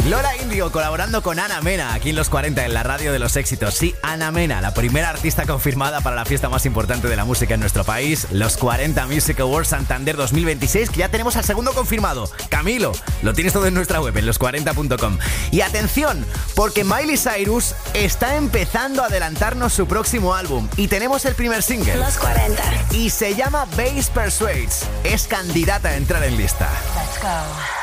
Lola Índigo colaborando con Ana Mena aquí en Los 40 en la radio de los éxitos. Sí, Ana Mena, la primera artista confirmada para la fiesta más importante de la música en nuestro país, los 40 Music Awards Santander 2026, que ya tenemos al segundo confirmado, Camilo. Lo tienes todo en nuestra web, en los40.com. Y atención, porque Miley Cyrus está empezando a adelantarnos su próximo álbum y tenemos el primer single. Los 40. Y se llama Bass Persuades. Es candidata a entrar en lista. Let's go.